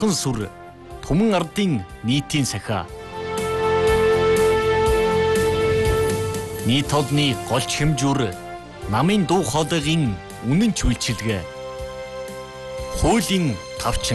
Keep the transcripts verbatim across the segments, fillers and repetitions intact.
Хэн сүр Түмэн ардын нийтийн сахиа. Нийт толны голч хэмжүүр намын дуу хоолойгийн үнэн ч үйлчилгээ. Хуулийн тавчин.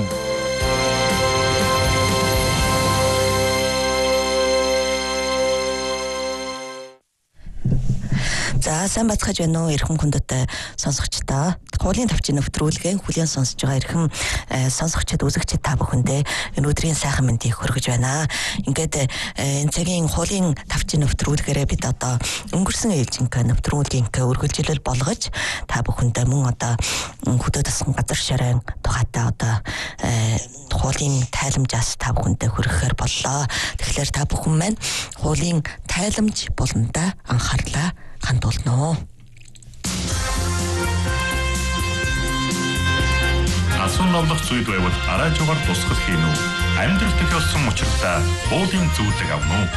За сайн бацгааж байна уу эрхэм хүндэт сонсогчдоо. Хуулийн тавчин нэвтрүүлгээ хүлээн сонсож байгаа эрхэм сонсогчдод үзэгчид та бүхэндээ энэ өдрийн сайхан мэндийг хүргэж байна. Ингээд энэ цагийн хуулийн тавчин нэвтрүүлгээрээ бид одоо өнгөрсөн ээлжинкэ нэвтрүүлгийнхээ үргэлжлэл болгож та бүхэндээ мөн одоо хөдөө тасган газар ширэн тухайтай одоо хуулийн тайламжаас та бүхэндээ хүргэхээр боллоо. Тэгэхээр та бүхэн маань хуулийн тайламж боломдоо анхаарлаа хандуулно. Асуун номлох зүйл байвал араажгаар тусгал хийн үү? Амьдрал тохиолсон учиртай хуулийн зүйлэг авна уу?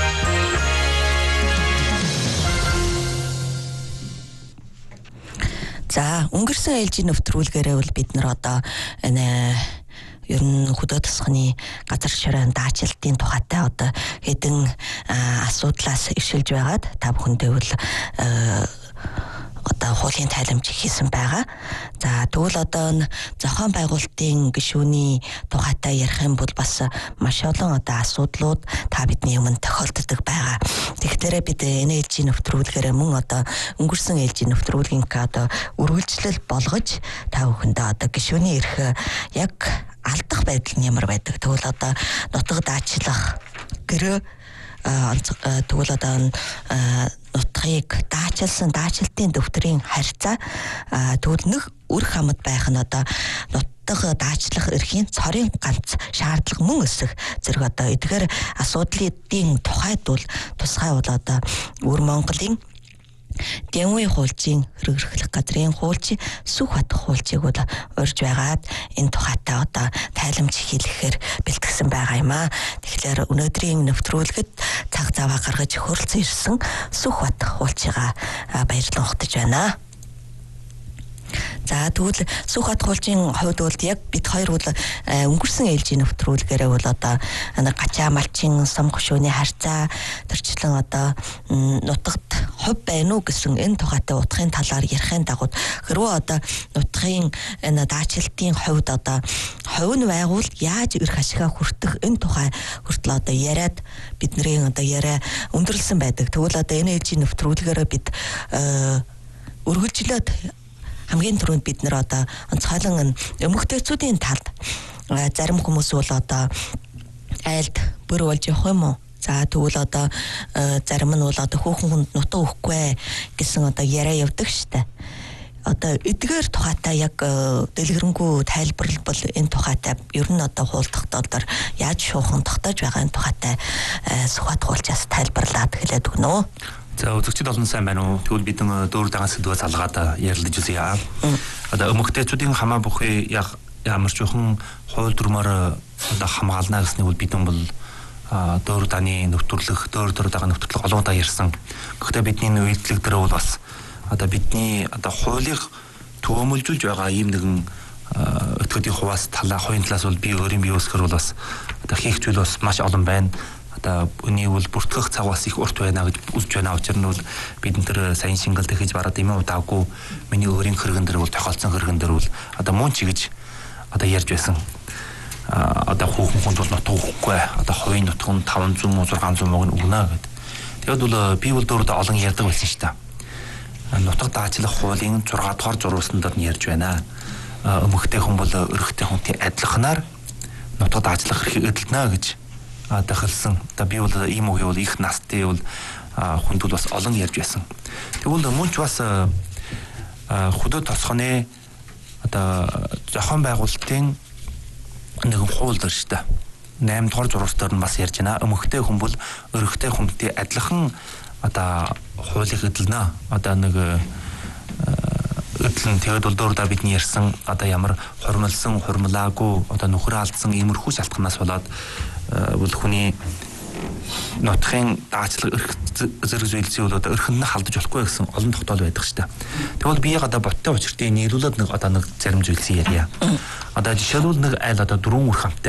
За, өнгөрсөн ээлжийн нэвтрүүлгээрээ бол бид нар одоо энэ ер нь хөдөө тасганы газар ширэн даачилтын тухайтай одоо хэдэн асуудлаас ишилж байгаад та бүхэндээ бол одоо хуулийн тайламж хийсэн байгаа. За тэгвэл одоо зохион байгуулалтын гишүүний тухайтай ярих юм бол бас маш олон одоо асуудлууд та бидний өмнө тохиолддог байгаа. Тэгэхээр бид энэ ээлжийн нэвтрүүлгээрээ мөн одоо өнгөрсөн ээлжийн нэвтрүүлгийнхээ одоо үргэлжлэл болгож та бүхэндээ одоо гишүүний эрх яг алдах байдал нь ямар байдаг. Тэгвэл одоо нутаг даачлах гэрээ тэгвэл одоо нутгийг даачилсан даачилтын дэвтрийн харьцаа тэгвэл нэг үр хамт байх нь одоо нутаг даачлах эрхийн цорын ганц шаардлага мөн өсөх зэрэг одоо эдгээр асуудлын тухайд бол тусгай бол одоо өвөр Монголын Дэмвийн хуульчийн хэрэглэх газрын хуульч Сүх бат хуульчийг бол урьж байгаад энэ тухайтай одоо тайламж хийлгэхээр бэлтгэсэн байгаа юм аа. Тэгэхээр өнөөдрийн нэвтрүүлгэд цаг зав гаргаж хөрөлцөн ирсэн Сүх бат хуульчигаа баярлан ухтаж байна. За тэгвэл Сүх бат хуульчийн хувьд бол яг бид хоёр бол өнгөрсөн ээлжийн нэвтрүүлгээрээ бол одоо гачаа малчин сум гушууны харьцаа төрчлэн одоо нутагт хувь байна уу гэсэн энэ тухайтай утгын талаар ярихын дагуу хэрвээ одоо нутгийн энэ даачилтын хувьд одоо хувь нь байгуул яаж эрх ашигаа хүртэх энэ тухай хүртэл одоо яриад бидний одоо яриа өндөрлсөн байдаг. Тэгвэл одоо энэ ээлжийн нэвтрүүлгээрээ бид үргэлжлээд хамгийн түрүүнд бид нэр одоо онцгойлон эмэгтэйчүүдийн талд зарим хүмүүс бол одоо айлд бүр болж явах юм уу? За тэгвэл одоо зарим нь бол одоо хүүхэн хүнд нутаг өгөхгүй гэсэн одоо яриа явдаг штэ. Одоо эдгээр тухайтай яг дэлгэрэнгүй тайлбарлал бол энэ тухайтай ер нь одоо хууль тогтоолоор яаж шуухан тогтоож байгаа энэ тухайтай Сүх бат хуульчаас тайлбарлаад хэлээд өгнө. За үзэгчид олон сайн байна уу? Тэгвэл бид дөөр дагаа сэдвээс алгаад ярилж үзье. Одоо эмэгтэйчүүдийн хамаа бүхий яг ямар ч хүн хууль дүрмээр одоо хамгаална гэсний бол бид бол дөөр даны нэвтрүүлэх, дөөр дөөр дагаа нэвтрүүлэх олон удаа ярьсан. Гэхдээ бидний үйлдэлэг дээр бол бас одоо бидний одоо хуулийг төвөмөлжүүлж байгаа ийм нэгэн өтгөдийн хуваас талаа хувийн талаас бол би өөрийн бие өсгөр бол бас одоо хийх зүйл бас маш олон байна. Одоо үний бол бүртгэх цаг бас их урт байна гэж үзэж байна. Учир нь бол бид энэ сайн шингэл дахиж бараад юм удаагүй миний өөрийн хэрэгэн дээр бол тохиолдсон хэрэгэн дээр бол одоо мөн ч гэж одоо ярьж байсан. Одоо хүүхэн хүнд бол нутаг өгөхгүй. Одоо хувийн нутаг нь таван зуун муу зургаан зуун мууг нь өгнө гэдэг. Тэгэд бол би бол дөрөв олон ярьдаг байсан шүү дээ. Нутаг даачлах хуулийн зургаан дугаар зурвалсан дээр нь ярьж байна. Эмэгтэй хүн бол өрхтэй хүнтэй адилханаар нутаг даачлах эрхийг эдэлнэ гэж дахилсан. Одоо би бол ийм үгүй бол их настай бол хүнд бол бас олон ярьж байсан. Тэгвэл мөн ч бас хөдөө тосгоны одоо зохион байгуулалтын нэгэн хууль дээр шүү дээ. eight дугаар зурвас дээр нь бас ярьж байна. Эмэгтэй хүн бол өрхтэй хүнтэй адилхан одоо хуулийг эдэлнэ. Одоо нэг эдлэн тэгээд бол дөрөв да бидний ярьсан одоо ямар хурмалсан, хурмлаагүй одоо нөхрөө алдсан иймэрхүү шалтгаанаас болоод бол хүний нутгийн даачлаг эрх зэрэг зүйлсийн бол одоо өрхөн нь халдаж болохгүй гэсэн олон тогтоол байдаг шүү дээ. Тэгвэл би яг одоо боттой учиртыг нийлүүлээд нэг одоо нэг зарим зүйлсийн ярья. Одоо жишээлбэл нэг айл одоо дөрвөн үр хамттай